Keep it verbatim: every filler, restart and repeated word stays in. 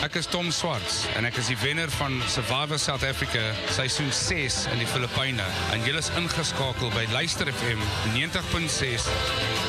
Ek is Tom Swarts en ek is die wenner van Survivor South Africa seisoen ses in die Filippyne en julle is ingeskakel by Luister F M ninety punt six